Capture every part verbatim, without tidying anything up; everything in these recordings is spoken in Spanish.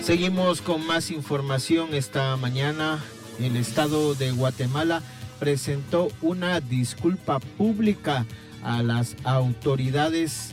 Seguimos con más información. Esta mañana el Estado de Guatemala presentó una disculpa pública a las autoridades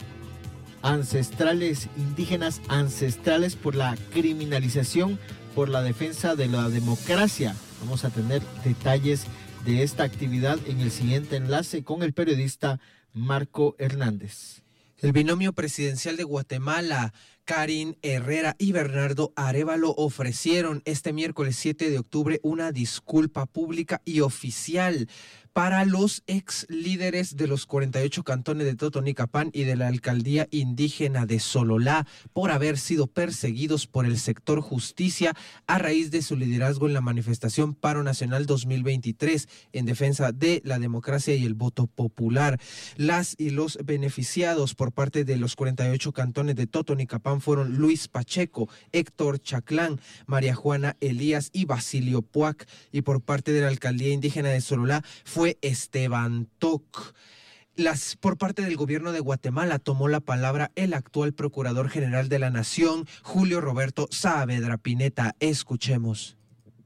ancestrales, indígenas ancestrales, por la criminalización por la defensa de la democracia. Vamos a tener detalles de esta actividad en el siguiente enlace con el periodista Marco Hernández. El binomio presidencial de Guatemala, Karin Herrera y Bernardo Arévalo, ofrecieron este miércoles siete de octubre una disculpa pública y oficial para los ex líderes de los cuarenta y ocho cantones de Totonicapán y de la alcaldía indígena de Sololá por haber sido perseguidos por el sector justicia a raíz de su liderazgo en la manifestación Paro Nacional dos mil veintitrés en defensa de la democracia y el voto popular. Las y los beneficiados por parte de los cuarenta y ocho cantones de Totonicapán fueron Luis Pacheco, Héctor Chaclán, María Juana Elías y Basilio Puac, y por parte de la alcaldía indígena de Sololá fue Esteban Toc. Las, por parte del gobierno de Guatemala tomó la palabra el actual Procurador General de la Nación, Julio Roberto Saavedra Pineta. Escuchemos.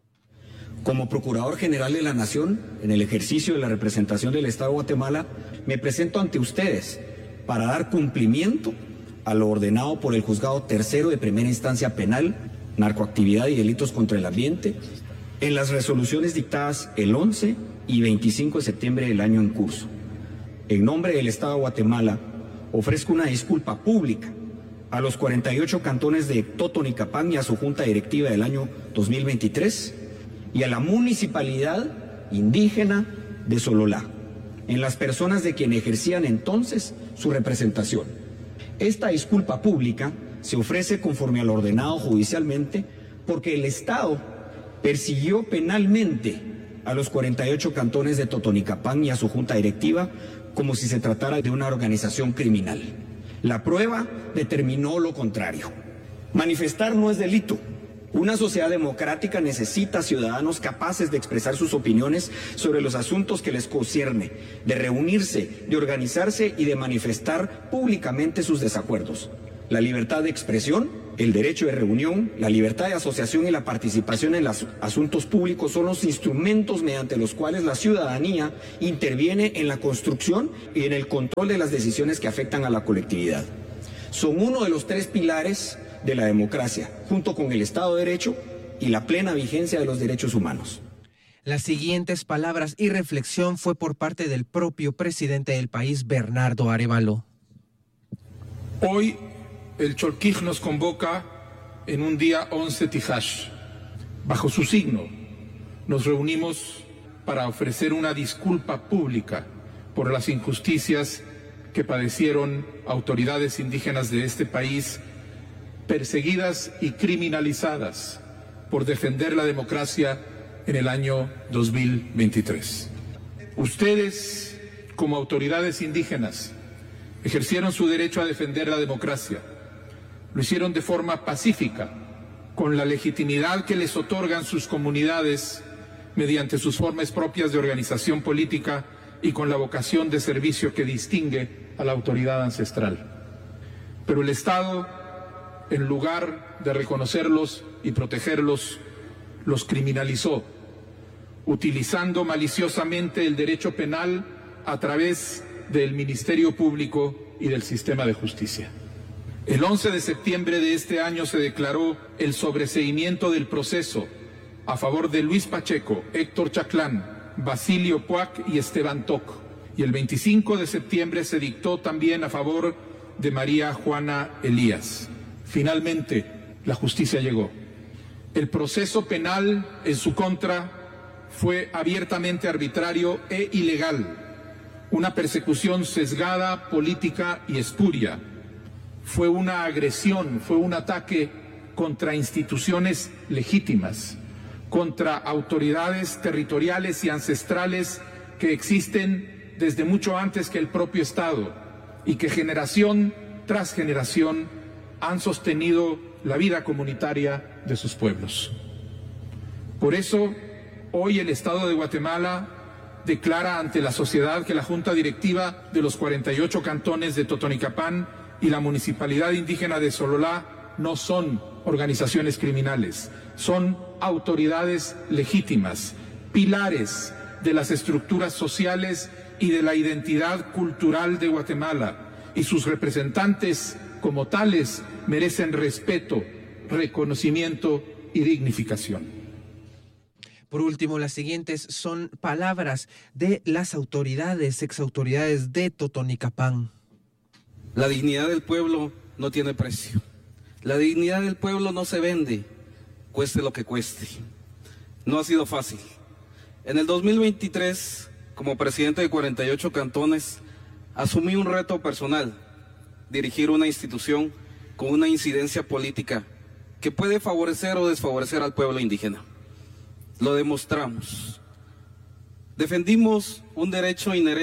Como Procurador General de la Nación, en el ejercicio de la representación del Estado de Guatemala, me presento ante ustedes para dar cumplimiento a lo ordenado por el Juzgado Tercero de Primera Instancia Penal, Narcoactividad y Delitos contra el Ambiente, en las resoluciones dictadas el once y veinticinco de septiembre del año en curso. En nombre del Estado de Guatemala, ofrezco una disculpa pública a los cuarenta y ocho cantones de Totonicapán y a su junta directiva del año dos mil veintitrés y a la municipalidad indígena de Sololá, en las personas de quien ejercían entonces su representación. Esta disculpa pública se ofrece conforme a lo ordenado judicialmente porque el Estado persiguió penalmente a los cuarenta y ocho cantones de Totonicapán y a su junta directiva como si se tratara de una organización criminal. La prueba determinó lo contrario. Manifestar no es delito. Una sociedad democrática necesita ciudadanos capaces de expresar sus opiniones sobre los asuntos que les concierne, de reunirse, de organizarse y de manifestar públicamente sus desacuerdos. La libertad de expresión, el derecho de reunión, la libertad de asociación y la participación en los asuntos públicos son los instrumentos mediante los cuales la ciudadanía interviene en la construcción y en el control de las decisiones que afectan a la colectividad. Son uno de los tres pilares de la democracia, junto con el Estado de Derecho y la plena vigencia de los derechos humanos. Las siguientes palabras y reflexión fue por parte del propio presidente del país, Bernardo Arévalo. Hoy el Cholquij nos convoca en un día once Tijash. Bajo su signo nos reunimos para ofrecer una disculpa pública por las injusticias que padecieron autoridades indígenas de este país, perseguidas y criminalizadas por defender la democracia en el año dos mil veintitrés. Ustedes, como autoridades indígenas, ejercieron su derecho a defender la democracia. Lo hicieron de forma pacífica, con la legitimidad que les otorgan sus comunidades mediante sus formas propias de organización política y con la vocación de servicio que distingue a la autoridad ancestral. Pero el Estado, en lugar de reconocerlos y protegerlos, los criminalizó, utilizando maliciosamente el derecho penal a través del Ministerio Público y del sistema de justicia. El once de septiembre de este año se declaró el sobreseimiento del proceso a favor de Luis Pacheco, Héctor Chaclán, Basilio Puac y Esteban Toc. Y el veinticinco de septiembre se dictó también a favor de María Juana Elías. Finalmente, la justicia llegó. El proceso penal en su contra fue abiertamente arbitrario e ilegal, una persecución sesgada, política y espuria. Fue una agresión, fue un ataque contra instituciones legítimas, contra autoridades territoriales y ancestrales que existen desde mucho antes que el propio Estado y que generación tras generación han sostenido la vida comunitaria de sus pueblos. Por eso, hoy el Estado de Guatemala declara ante la sociedad que la Junta Directiva de los cuarenta y ocho cantones de Totonicapán y la Municipalidad Indígena de Sololá no son organizaciones criminales. Son autoridades legítimas, pilares de las estructuras sociales y de la identidad cultural de Guatemala, y sus representantes, como tales, merecen respeto, reconocimiento y dignificación. Por último, las siguientes son palabras de las autoridades, exautoridades de Totonicapán. La dignidad del pueblo no tiene precio. La dignidad del pueblo no se vende, cueste lo que cueste. No ha sido fácil. En el dos mil veintitrés, como presidente de cuarenta y ocho cantones, asumí un reto personal, dirigir una institución con una incidencia política que puede favorecer o desfavorecer al pueblo indígena. Lo demostramos. Defendimos un derecho inherente